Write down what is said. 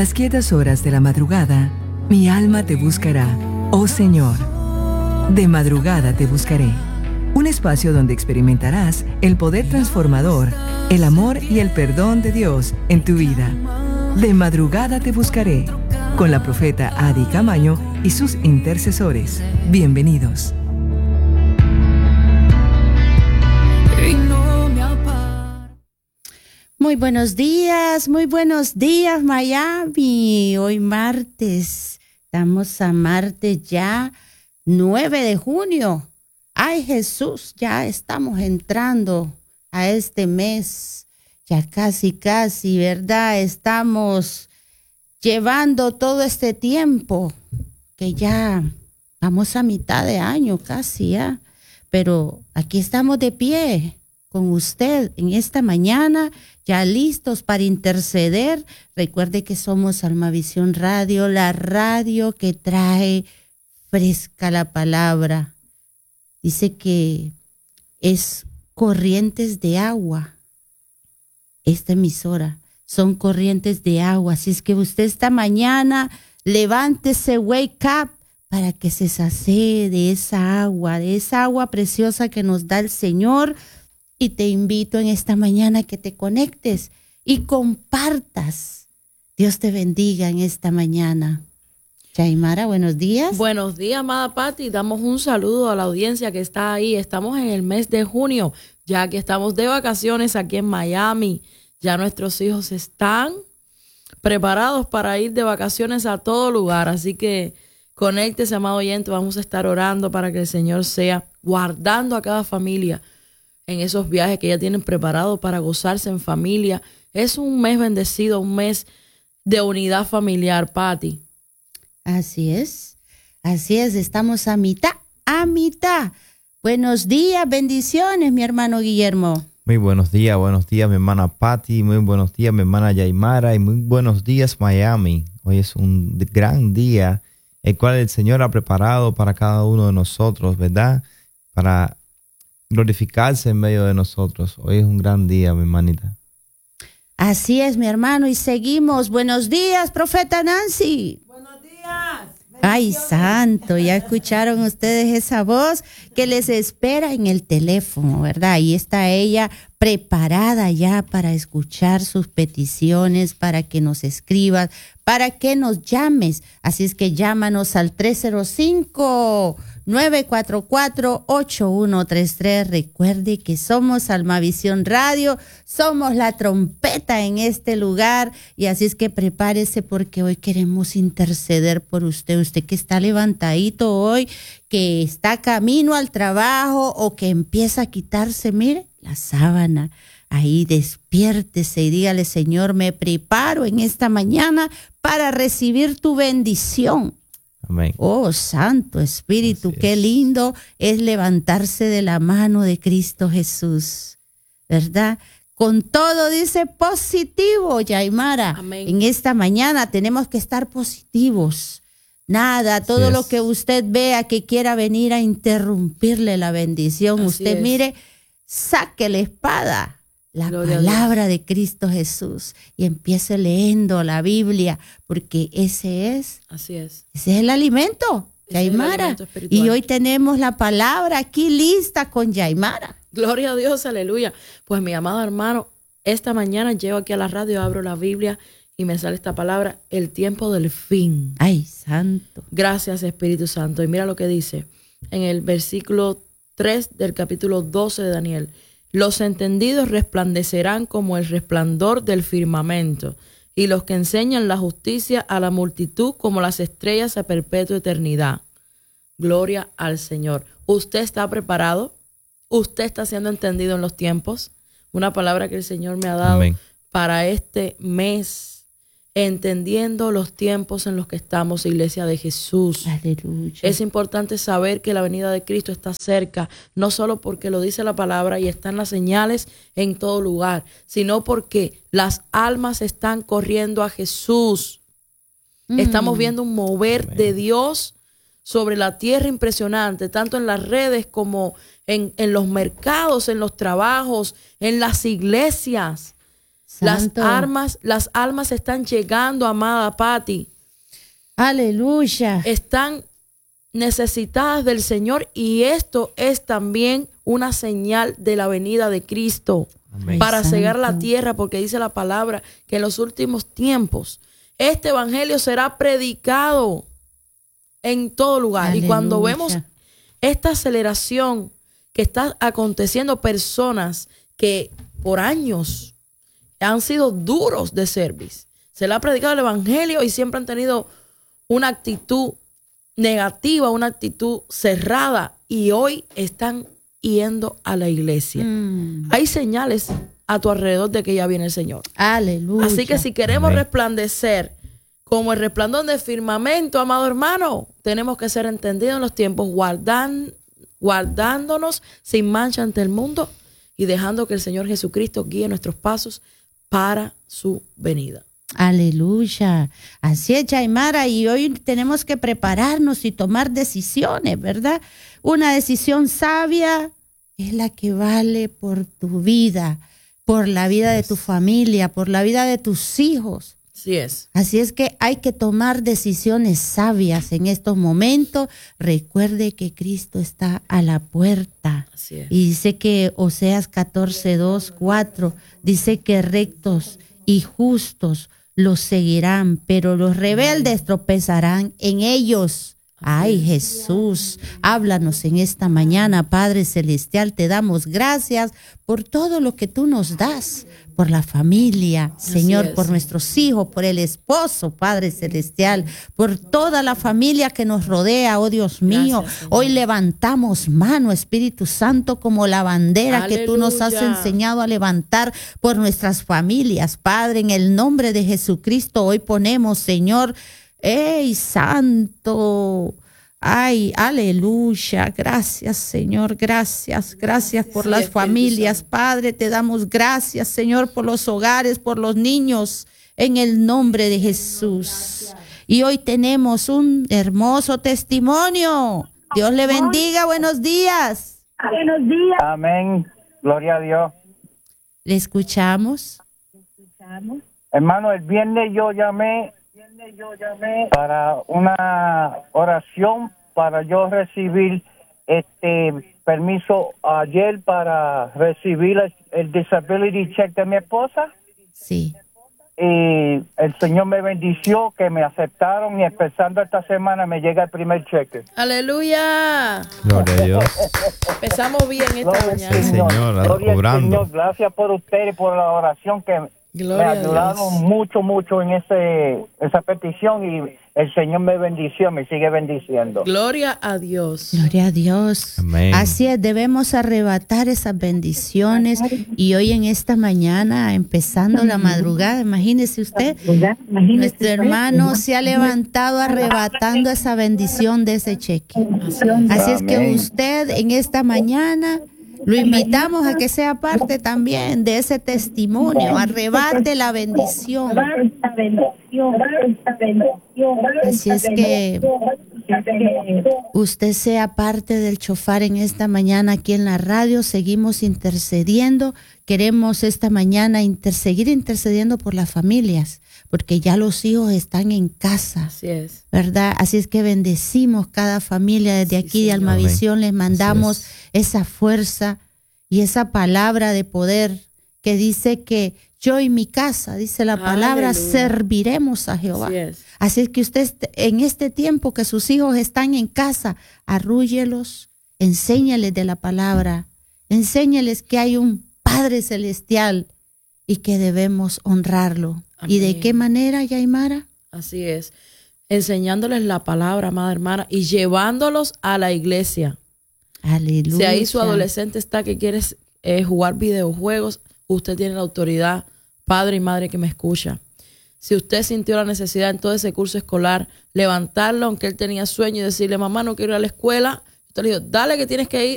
las quietas horas de la madrugada, mi alma te buscará, oh Señor. De madrugada te buscaré. Un espacio donde experimentarás el poder transformador, el amor y el perdón de Dios en tu vida. De madrugada te buscaré, con la profeta Adi Camaño y sus intercesores. Bienvenidos. Muy buenos días Miami. Hoy martes, estamos a martes ya 9 de junio. Ay Jesús, ya estamos entrando a este mes, ya casi, ¿verdad? Estamos llevando todo este tiempo, que ya vamos a mitad de año casi ya, pero aquí estamos de pie con usted en esta mañana, ya listos para interceder. Recuerde que somos Almavisión Radio, la radio que trae fresca la palabra. Dice que es corrientes de agua. Esta emisora son corrientes de agua. Así es que usted esta mañana levántese, wake up, para que se sacee de esa agua preciosa que nos da el Señor. Y te invito en esta mañana que te conectes y compartas. Dios te bendiga en esta mañana. Yaimara, buenos días. Buenos días, amada Pati. Damos un saludo a la audiencia que está ahí. Estamos en el mes de junio, ya que estamos de vacaciones aquí en Miami. Ya nuestros hijos están preparados para ir de vacaciones a todo lugar. Así que conéctese, amado oyente. Vamos a estar orando para que el Señor sea guardando a cada familia en esos viajes que ya tienen preparados para gozarse en familia. Es un mes bendecido, un mes de unidad familiar, Pati. Así es, estamos a mitad. Buenos días, bendiciones, mi hermano Guillermo. Muy buenos días, mi hermana Patti, muy buenos días, mi hermana Yaimara, y muy buenos días, Miami. Hoy es un gran día, el cual el Señor ha preparado para cada uno de nosotros, ¿verdad? Para glorificarse en medio de nosotros. Hoy es un gran día, mi hermanita. Así es, mi hermano, y seguimos. Buenos días, profeta Nancy. Buenos días. Ay, santo, ya escucharon ustedes esa voz que les espera en el teléfono, ¿verdad? Ahí está ella preparada ya para escuchar sus peticiones, para que nos escribas, para que nos llames. Así es que llámanos al 305-944-8133. Recuerde que somos Almavisión Radio, somos la trompeta en este lugar, y así es que prepárese porque hoy queremos interceder por usted. Usted que está levantadito hoy, que está camino al trabajo o que empieza a quitarse, mire, la sábana. Ahí despiértese y dígale: Señor, me preparo en esta mañana para recibir tu bendición. Amén. Oh, Santo Espíritu, qué lindo es levantarse de la mano de Cristo Jesús, ¿verdad? Con todo, dice, positivo, Yaimara. Amén. En esta mañana tenemos que estar positivos. Nada, todo lo que usted vea que quiera venir a interrumpirle la bendición, usted mire, saque la espada, la palabra de Cristo Jesús, y empiece leyendo la Biblia, porque ese es el alimento, Yaimara. Y hoy tenemos la palabra aquí lista con Yaimara. Gloria a Dios, aleluya. Pues mi amado hermano, esta mañana llego aquí a la radio, abro la Biblia y me sale esta palabra: el tiempo del fin. Ay, santo. Gracias, Espíritu Santo. Y mira lo que dice en el versículo 3 del capítulo 12 de Daniel: los entendidos resplandecerán como el resplandor del firmamento, y los que enseñan la justicia a la multitud como las estrellas a perpetua eternidad. Gloria al Señor. ¿Usted está preparado? ¿Usted está siendo entendido en los tiempos? Una palabra que el Señor me ha dado Amén. Para este mes, entendiendo los tiempos en los que estamos, Iglesia de Jesús. Aleluya. Es importante saber que la venida de Cristo está cerca, no solo porque lo dice la palabra y están las señales en todo lugar, sino porque las almas están corriendo a Jesús. Estamos viendo un mover de Dios sobre la tierra impresionante, tanto en las redes como en los mercados, en los trabajos, en las iglesias. Santo. Las almas están llegando, amada Patti. Aleluya. Están necesitadas del Señor y esto es también una señal de la venida de Cristo. Amén. Para Santo. cegar la tierra, porque dice la palabra que en los últimos tiempos este evangelio será predicado en todo lugar. Aleluya. Y cuando vemos esta aceleración que está aconteciendo, personas que por años han sido duros de servicio, se le ha predicado el evangelio y siempre han tenido una actitud negativa, una actitud cerrada, y hoy están yendo a la iglesia. Hay señales a tu alrededor de que ya viene el Señor. Aleluya. Así que si queremos Amén. resplandecer como el resplandor del firmamento, amado hermano, tenemos que ser entendidos en los tiempos, guardándonos sin mancha ante el mundo y dejando que el Señor Jesucristo guíe nuestros pasos para su venida. Aleluya. Así es, Yaimara, y hoy tenemos que prepararnos y tomar decisiones, ¿verdad? Una decisión sabia es la que vale por tu vida, por la vida de tu familia, por la vida de tus hijos. Así es. Así es que hay que tomar decisiones sabias en estos momentos. Recuerde que Cristo está a la puerta. Así es. Y dice que Oseas 14:2-4 dice que rectos y justos los seguirán, pero los rebeldes tropezarán en ellos. Ay, Jesús, háblanos en esta mañana, Padre Celestial. Te damos gracias por todo lo que tú nos das, por la familia, Señor, es. por nuestros hijos, por el esposo, Padre Celestial, por toda la familia que nos rodea, oh Dios mío. Gracias, Señor. Hoy levantamos mano, Espíritu Santo, como la bandera que tú nos has Aleluya. enseñado a levantar por nuestras familias, Padre, en el nombre de Jesucristo. Hoy ponemos, Señor, ¡ey, Santo! Ay, aleluya. Gracias, Señor. Gracias. Gracias por Sí, las Espíritu familias. Santo. Padre, te damos gracias, Señor, por los hogares, por los niños, en el nombre de Jesús. Y hoy tenemos un hermoso testimonio. Dios le bendiga. Buenos días. Buenos días. Amén. Gloria a Dios. Le escuchamos. Hermano, el viernes yo llamé para una oración para yo recibir permiso ayer para recibir el disability check de mi esposa. Sí. Y el Señor me bendició, que me aceptaron, y empezando esta semana me llega el primer cheque. Aleluya. Gloria a Dios. Empezamos bien esta Gloria al mañana. Sí, Señor, Gloria al obrando. Señor. Gracias por ustedes, por la oración que Gloria me a ayudaron Dios. mucho en esa petición, y el Señor me bendició, me sigue bendiciendo. Gloria a Dios. Gloria a Dios. Amén. Así es, debemos arrebatar esas bendiciones. Y hoy en esta mañana, empezando la madrugada, imagínese usted, nuestro hermano se ha levantado arrebatando esa bendición de ese cheque. Así es que Amén. usted en esta mañana lo invitamos a que sea parte también de ese testimonio. Arrebate la bendición. Así es que usted sea parte del chofar en esta mañana aquí en la radio. Seguimos intercediendo. Queremos esta mañana seguir intercediendo por las familias, porque ya los hijos están en casa, Así es. ¿verdad? Así es que bendecimos cada familia desde Sí, aquí de Señor. Almavisión. Les Así mandamos es. esa fuerza y esa palabra de poder que dice que yo y mi casa, dice la palabra, Aleluya. serviremos a Jehová. Así es. Así es que usted en este tiempo que sus hijos están en casa, arrúyelos, enséñales de la palabra, enséñales que hay un Padre Celestial y que debemos honrarlo. ¿Y de Amén. qué manera, Yaimara? Así es. Enseñándoles la palabra, amada hermana, y llevándolos a la iglesia. Aleluya. Si ahí su adolescente está que quiere jugar videojuegos, usted tiene la autoridad, padre y madre que me escucha. Si usted sintió la necesidad en todo ese curso escolar, levantarlo, aunque él tenía sueño, y decirle, mamá, no quiero ir a la escuela, usted le dijo, dale que tienes que ir,